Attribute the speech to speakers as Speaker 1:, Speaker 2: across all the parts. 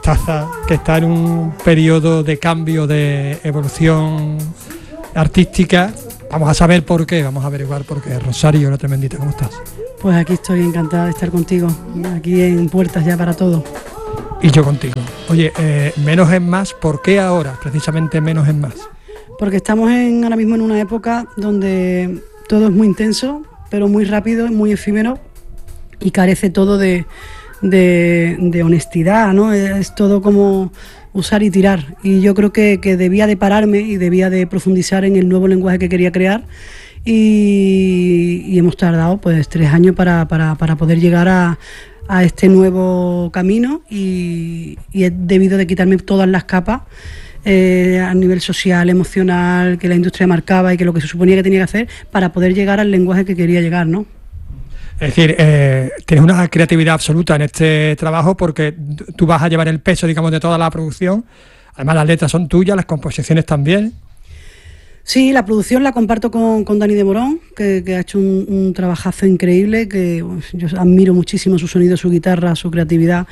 Speaker 1: Mostaza, que está en un periodo de cambio, de evolución artística. Vamos a saber por qué, vamos a averiguar por qué. Rosario, la tremendita, ¿cómo estás?
Speaker 2: Pues aquí estoy encantada de estar contigo, aquí en Puertas ya para todo.
Speaker 1: Y yo contigo. Oye, menos es más, ¿por qué ahora? Precisamente menos es más.
Speaker 2: Porque estamos ahora mismo en una época donde todo es muy intenso, pero muy rápido, muy efímero y carece todo de honestidad, ¿no? Es todo como usar y tirar. Y yo creo que debía de pararme y debía de profundizar en el nuevo lenguaje que quería crear. Y hemos tardado pues 3 años para poder llegar a este nuevo camino y he debido de quitarme todas las capas a nivel social, emocional, que la industria marcaba y que lo que se suponía que tenía que hacer para poder llegar al lenguaje que quería llegar, ¿no?
Speaker 1: Es decir, tienes una creatividad absoluta en este trabajo porque tú vas a llevar el peso, digamos, de toda la producción. Además, las letras son tuyas, las composiciones también.
Speaker 2: Sí, la producción la comparto con Dani de Morón, que ha hecho un trabajazo increíble, que yo admiro muchísimo su sonido, su guitarra, su creatividad.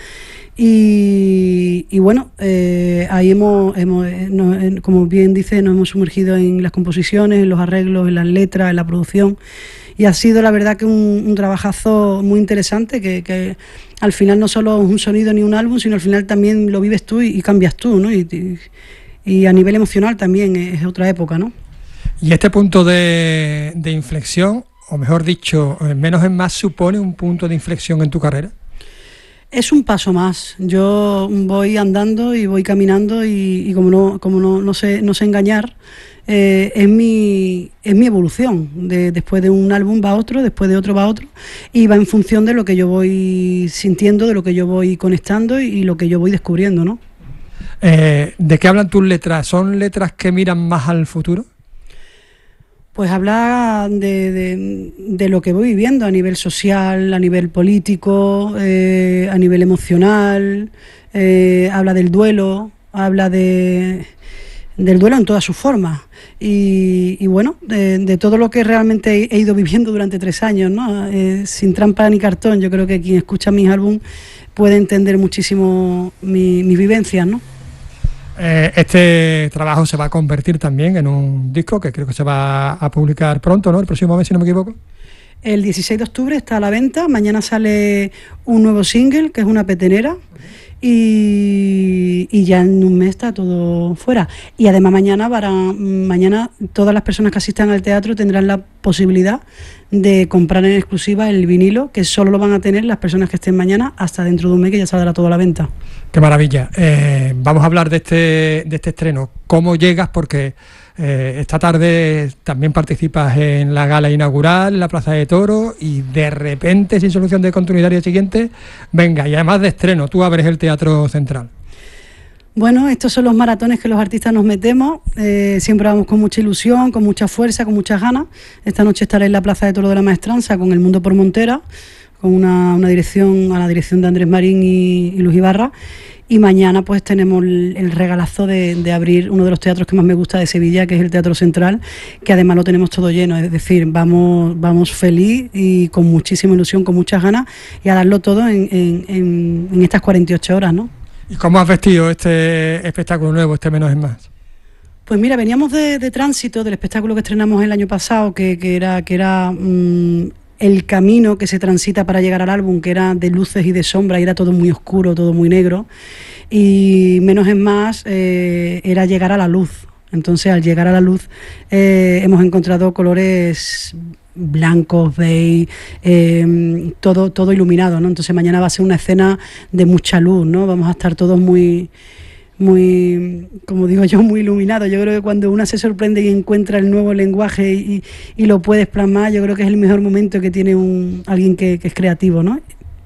Speaker 2: Y bueno, ahí como bien dice, nos hemos sumergido en las composiciones, en los arreglos, en las letras, en la producción. Y ha sido la verdad que un trabajazo muy interesante, que al final no solo es un sonido ni un álbum, sino al final también lo vives tú y cambias tú, ¿no? Y a nivel emocional también es otra época, ¿no?
Speaker 1: Y este punto de inflexión, o mejor dicho, menos es más, ¿supone un punto de inflexión en tu carrera?
Speaker 2: Es un paso más. Yo voy andando y voy caminando y como no sé engañar, es mi evolución. Después de un álbum va otro, después de otro va otro, y va en función de lo que yo voy sintiendo, de lo que yo voy conectando y lo que yo voy descubriendo, ¿no?
Speaker 1: ¿De qué hablan tus letras? ¿Son letras que miran más al futuro?
Speaker 2: Pues habla de lo que voy viviendo a nivel social, a nivel político, a nivel emocional, habla del duelo, habla del duelo en todas sus formas y bueno, de todo lo que realmente he ido viviendo durante 3 años, ¿no? Sin trampa ni cartón. Yo creo que quien escucha mis álbumes puede entender muchísimo mis vivencias, ¿no?
Speaker 1: Este trabajo se va a convertir también en un disco que creo que se va a publicar pronto, ¿no? El próximo mes, si no me equivoco.
Speaker 2: El 16 de octubre está a la venta. Mañana sale un nuevo single, que es una petenera. Y ya en un mes está todo fuera. Y además mañana todas las personas que asistan al teatro tendrán la posibilidad de comprar en exclusiva el vinilo, que solo lo van a tener las personas que estén mañana hasta dentro de un mes, que ya saldrá todo a la venta. ¡Qué
Speaker 1: maravilla! Vamos a hablar de este estreno. ¿Cómo llegas? Porque esta tarde también participas en la gala inaugural en la Plaza de Toros y de repente, sin solución de continuidad al día siguiente, venga, y además de estreno, tú abres el Teatro Central.
Speaker 2: Bueno, estos son los maratones que los artistas nos metemos, siempre vamos con mucha ilusión, con mucha fuerza, con muchas ganas. Esta noche estaré en la Plaza de Toros de la Maestranza con El Mundo por Montera, con una dirección, a la dirección de Andrés Marín y Luis Ibarra. Y mañana pues tenemos el regalazo de abrir uno de los teatros que más me gusta de Sevilla, que es el Teatro Central, que además lo tenemos todo lleno, es decir, vamos feliz y con muchísima ilusión, con muchas ganas, y a darlo todo en estas 48 horas, ¿no?
Speaker 1: ¿Y cómo has vestido este espectáculo nuevo, este Menos es Más?
Speaker 2: Pues mira, veníamos de tránsito, del espectáculo que estrenamos el año pasado, que era el camino que se transita para llegar al álbum, que era de luces y de sombras, y era todo muy oscuro, todo muy negro, y Menos es Más era llegar a la luz. Entonces, al llegar a la luz hemos encontrado colores blancos, beige, todo iluminado, ¿no? Entonces mañana va a ser una escena de mucha luz, ¿no? Vamos a estar todos muy, como digo yo, muy iluminados. Yo creo que cuando una se sorprende y encuentra el nuevo lenguaje y lo puedes plasmar, yo creo que es el mejor momento que tiene alguien que es creativo, ¿no?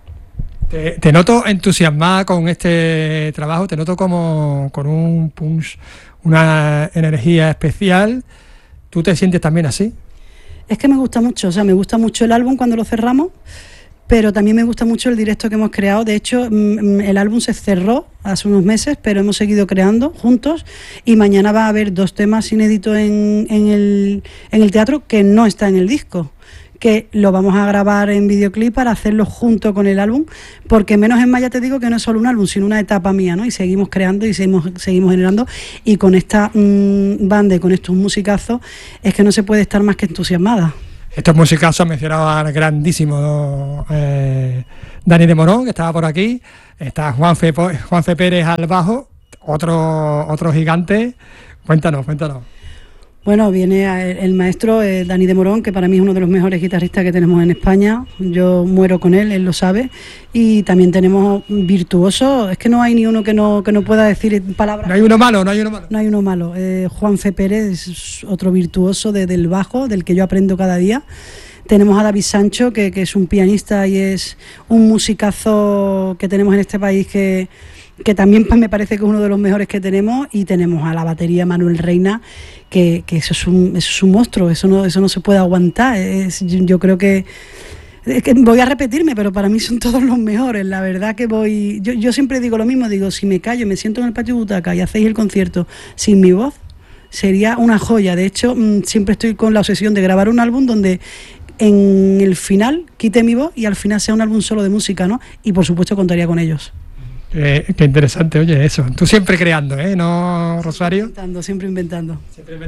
Speaker 1: Te noto entusiasmada con este trabajo, te noto como con un punch, una energía especial. ¿Tú te sientes también así?
Speaker 2: Es que me gusta mucho, me gusta mucho el álbum cuando lo cerramos, pero también me gusta mucho el directo que hemos creado. De hecho, el álbum se cerró hace unos meses, pero hemos seguido creando juntos y mañana va a haber 2 temas inéditos en el teatro que no está en el disco, que lo vamos a grabar en videoclip para hacerlo junto con el álbum, porque Menos es más, ya te digo que no es solo un álbum, sino una etapa mía, ¿no? Y seguimos creando y seguimos generando, y con esta banda y con estos musicazos es que no se puede estar más que entusiasmada.
Speaker 1: Estos musicazos mencionaba al grandísimo Dani de Morón, que estaba por aquí, está Juanfe Pérez al bajo, otro gigante. Cuéntanos.
Speaker 2: Bueno, viene el maestro Dani de Morón, que para mí es uno de los mejores guitarristas que tenemos en España. Yo muero con él lo sabe. Y también tenemos virtuosos, es que no hay ni uno que no pueda decir palabras.
Speaker 1: No hay uno malo.
Speaker 2: No hay uno malo. Juanfe Pérez es otro virtuoso del bajo, del que yo aprendo cada día. Tenemos a David Sancho, que es un pianista y es un musicazo que tenemos en este país que también me parece que es uno de los mejores que tenemos, y tenemos a la batería Manuel Reina, que eso es un monstruo, eso no se puede aguantar. Yo creo que voy a repetirme, pero para mí son todos los mejores. La verdad que yo siempre digo lo mismo, digo, si me callo, me siento en el patio de butaca y hacéis el concierto sin mi voz, sería una joya. De hecho, siempre estoy con la obsesión de grabar un álbum donde en el final quite mi voz y al final sea un álbum solo de música, ¿no? Y por supuesto contaría con ellos.
Speaker 1: Qué interesante, oye, eso. Tú siempre creando, ¿no, Rosario?
Speaker 2: Siempre inventando.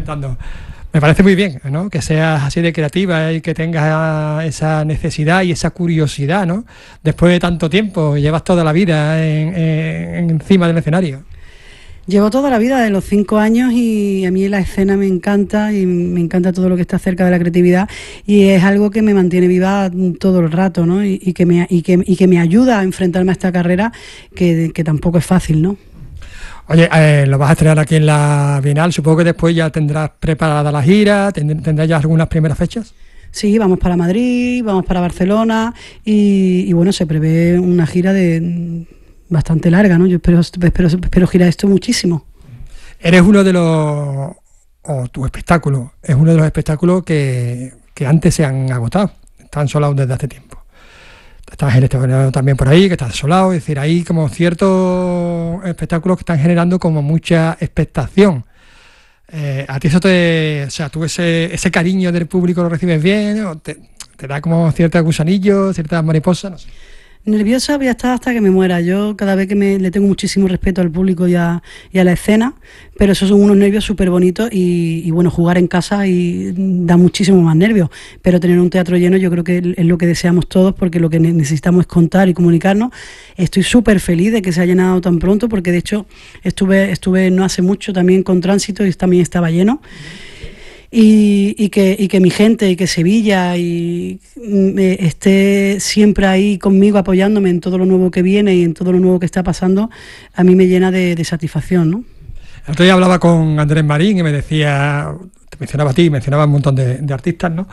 Speaker 1: Me parece muy bien, ¿no? Que seas así de creativa y que tengas esa necesidad y esa curiosidad, ¿no? Después de tanto tiempo, llevas toda la vida encima del escenario.
Speaker 2: Llevo toda la vida, de los 5 años, y a mí la escena me encanta, y me encanta todo lo que está cerca de la creatividad, y es algo que me mantiene viva todo el rato, ¿no? Y que me ayuda a enfrentarme a esta carrera que tampoco es fácil, ¿no?
Speaker 1: Oye, lo vas a estrenar aquí en la Bienal, supongo que después ya tendrás preparada la gira, ¿tendrás ya algunas primeras fechas?
Speaker 2: Sí, vamos para Madrid, vamos para Barcelona, y bueno, se prevé una gira bastante larga, ¿no? Yo espero girar esto muchísimo.
Speaker 1: Eres uno de los, o tu espectáculo, es uno de los espectáculos que antes se han agotado, están solados desde hace tiempo. Estás en este verano también por ahí, que estás solado, es decir, hay como ciertos espectáculos que están generando como mucha expectación. ¿A ti eso tú ese cariño del público lo recibes bien, o te da como cierto gusanillo, ciertas mariposas? No sé.
Speaker 2: Nerviosa voy a estar hasta que me muera. Yo cada vez le tengo muchísimo respeto al público y a la escena, pero esos son unos nervios súper bonitos, y bueno, jugar en casa y da muchísimo más nervios, pero tener un teatro lleno yo creo que es lo que deseamos todos, porque lo que necesitamos es contar y comunicarnos. Estoy súper feliz de que se haya llenado tan pronto, porque de hecho estuve no hace mucho también con Tránsito y también estaba lleno. Y que mi gente y que Sevilla esté siempre ahí conmigo apoyándome en todo lo nuevo que viene y en todo lo nuevo que está pasando, a mí me llena de satisfacción, ¿no?
Speaker 1: El otro día hablaba con Andrés Marín y me decía, te mencionaba a ti, mencionaba un montón de artistas, ¿no?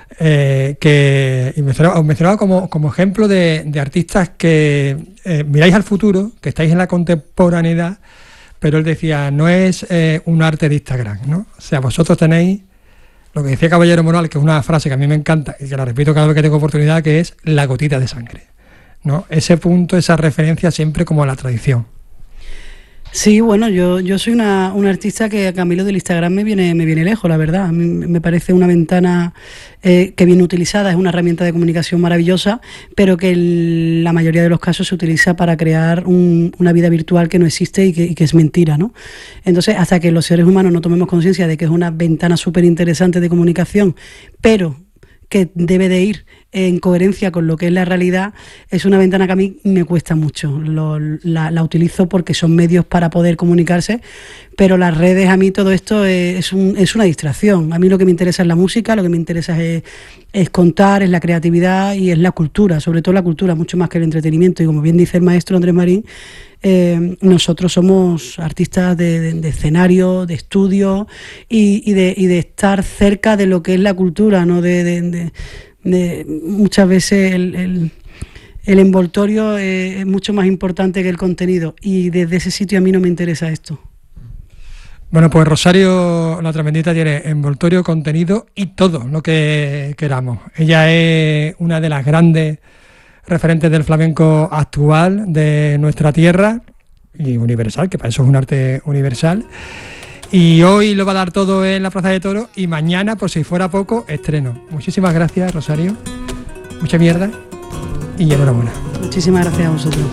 Speaker 1: Y mencionaba como ejemplo de artistas que miráis al futuro, que estáis en la contemporaneidad, pero él decía, no es un arte de Instagram, ¿no? O sea, vosotros tenéis lo que decía Caballero Moral, que es una frase que a mí me encanta y que la repito cada vez que tengo oportunidad, que es la gotita de sangre, ¿no? Ese punto, esa referencia siempre como a la tradición.
Speaker 2: Sí, bueno, yo soy una artista que a mí lo del Instagram me viene lejos, la verdad. A mí me parece una ventana que bien utilizada, es una herramienta de comunicación maravillosa, pero que en la mayoría de los casos se utiliza para crear una vida virtual que no existe y que es mentira, ¿no? Entonces, hasta que los seres humanos no tomemos conciencia de que es una ventana súper interesante de comunicación, pero que debe de ir en coherencia con lo que es la realidad, es una ventana que a mí me cuesta mucho. La utilizo porque son medios para poder comunicarse, pero las redes, a mí todo esto es una distracción. A mí lo que me interesa es la música, lo que me interesa es contar, es la creatividad y es la cultura, sobre todo la cultura, mucho más que el entretenimiento. Y como bien dice el maestro Andrés Marín, nosotros somos artistas de escenario, de estudio y de estar cerca de lo que es la cultura, ¿no? De muchas veces el envoltorio es mucho más importante que el contenido, y desde ese sitio a mí no me interesa esto.
Speaker 1: Bueno, pues Rosario La Tremendita tiene envoltorio, contenido y todo lo que queramos. Ella es una de las grandes referentes del flamenco actual de nuestra tierra y universal, que para eso es un arte universal. Y hoy lo va a dar todo en la Plaza de Toros y mañana, por si fuera poco, estreno. Muchísimas gracias, Rosario. Mucha mierda y enhorabuena.
Speaker 2: Muchísimas gracias a vosotros.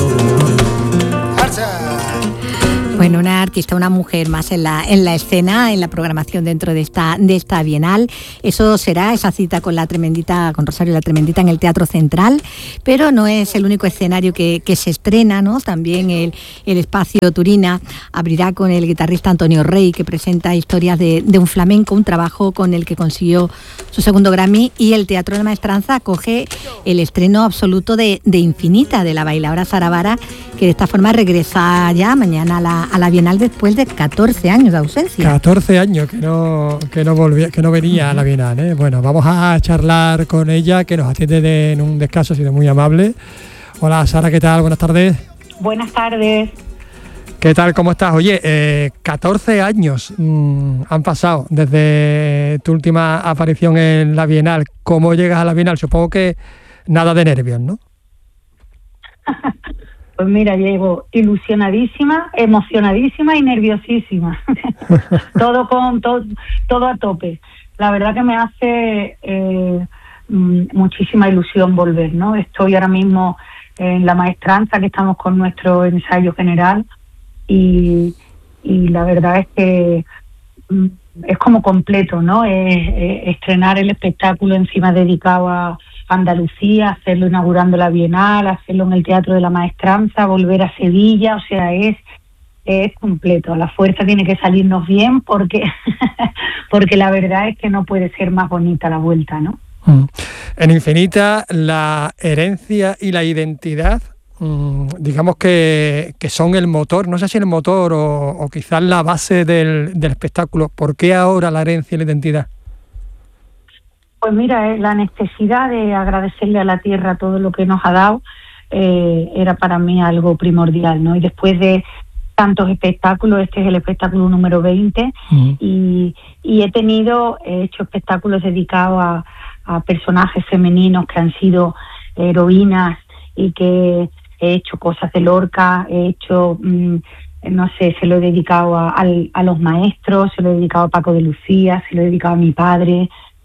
Speaker 3: Bueno, una artista, una mujer más en la escena, en la programación dentro de esta Bienal. Eso será esa cita con Rosario la Tremendita en el Teatro Central, pero no es el único escenario que se estrena, ¿no? También el espacio Turina abrirá con el guitarrista Antonio Rey, que presenta historias de un flamenco, un trabajo con el que consiguió su segundo Grammy, y el Teatro de la Maestranza acoge el estreno absoluto de Infinita, de la bailadora Sara Vara, que de esta forma regresa ya mañana a la Bienal después de 14 años de ausencia.
Speaker 1: 14 años que no venía a la Bienal, ¿eh? Bueno, vamos a charlar con ella, que nos atiende en un descanso, ha sido muy amable. Hola Sara, ¿qué tal? Buenas tardes.
Speaker 4: Buenas tardes.
Speaker 1: ¿Qué tal? ¿Cómo estás? Oye, 14 años han pasado desde tu última aparición en la Bienal. ¿Cómo llegas a la Bienal? Supongo que nada de nervios, ¿no?
Speaker 4: Pues mira, llego ilusionadísima, emocionadísima y nerviosísima. todo a tope. La verdad que me hace muchísima ilusión volver, ¿no? Estoy ahora mismo en la Maestranza, que estamos con nuestro ensayo general, y la verdad es que es como completo, ¿no? Estrenar el espectáculo encima dedicado a Andalucía, hacerlo inaugurando la Bienal, hacerlo en el Teatro de la Maestranza, volver a Sevilla, o sea, es completo. La fuerza tiene que salirnos bien porque la verdad es que no puede ser más bonita la vuelta, ¿no?
Speaker 1: En Infinita, la herencia y la identidad, digamos que son el motor, no sé si el motor o quizás la base del espectáculo. ¿Por qué ahora la herencia y la identidad?
Speaker 4: Pues mira, la necesidad de agradecerle a la tierra todo lo que nos ha dado era para mí algo primordial, ¿no? Y después de tantos espectáculos, este es el espectáculo número 20, y he hecho espectáculos dedicados a personajes femeninos que han sido heroínas, y que he hecho cosas de Lorca, he hecho, no sé, se lo he dedicado a los maestros, se lo he dedicado a Paco de Lucía, se lo he dedicado a mi padre,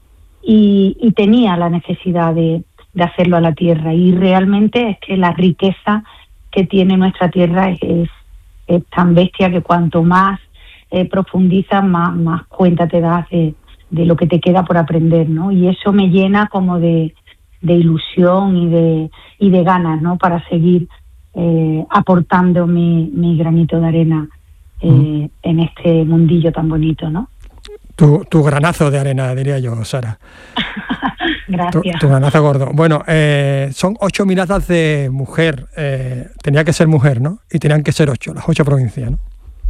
Speaker 4: y tenía la necesidad de hacerlo a la tierra, y realmente es que la riqueza que tiene nuestra tierra es tan bestia que cuanto más profundizas, más cuenta te das de lo que te queda por aprender, ¿no? Y eso me llena como de ilusión y de ganas, ¿no? Para seguir aportando mi granito de arena en este mundillo tan bonito, ¿no?
Speaker 1: Tu granazo de arena, diría yo, Sara.
Speaker 4: Gracias.
Speaker 1: Tu granazo gordo. Bueno, son 8 miradas de mujer. Tenía que ser mujer, ¿no? Y tenían que ser 8, las 8 provincias, ¿no?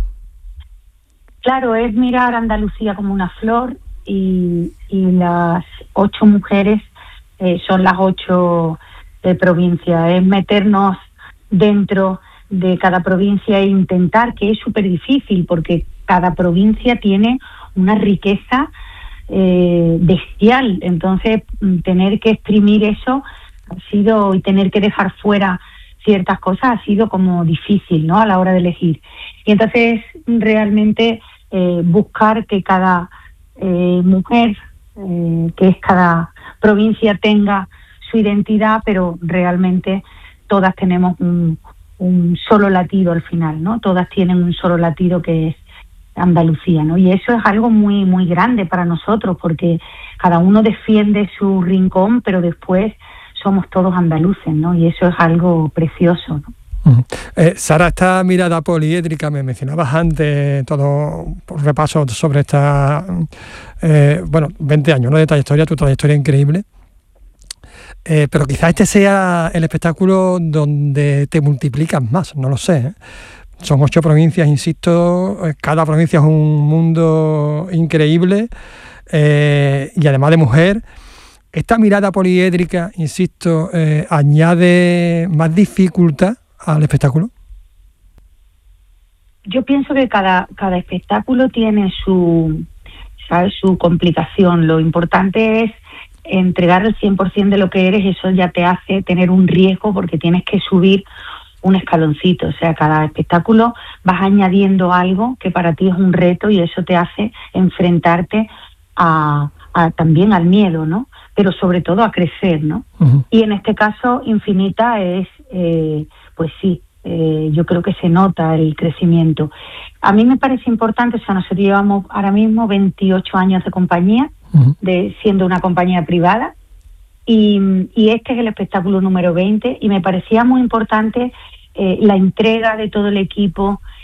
Speaker 4: Claro, es mirar a Andalucía como una flor, y las 8 mujeres son las 8 provincias. Es meternos dentro de cada provincia e intentar, que es súper difícil, porque cada provincia tiene una riqueza bestial. Entonces, tener que exprimir eso y tener que dejar fuera ciertas cosas ha sido como difícil, ¿no? A la hora de elegir. Y entonces, realmente, buscar que cada mujer, que es cada provincia, tenga su identidad, pero realmente todas tenemos un solo latido al final, ¿no? Todas tienen un solo latido, que es Andalucía, ¿no? Y eso es algo muy, muy grande para nosotros, porque cada uno defiende su rincón, pero después somos todos andaluces, ¿no? Y eso es algo precioso, ¿no?
Speaker 1: Sara, esta mirada poliédrica, me mencionabas antes, todo por repaso sobre esta 20 años, ¿no?, de trayectoria, tu trayectoria increíble, pero quizás este sea el espectáculo donde te multiplicas más, no lo sé, ¿eh? Son 8 provincias, insisto, cada provincia es un mundo increíble, y además de mujer. Esta mirada poliédrica, insisto, añade más dificultad al espectáculo.
Speaker 4: Yo pienso que cada espectáculo tiene su complicación. Lo importante es entregar el 100% de lo que eres. Eso ya te hace tener un riesgo, porque tienes que subir un escaloncito. O sea, cada espectáculo vas añadiendo algo que para ti es un reto y eso te hace enfrentarte también al miedo, ¿no? Pero sobre todo a crecer, ¿no? Y en este caso, Infinita es, pues sí, yo creo que se nota el crecimiento. A mí me parece importante, o sea, nosotros llevamos ahora mismo 28 años de compañía, siendo una compañía privada, y este es el espectáculo número 20, y me parecía muy importante la entrega de todo el equipo,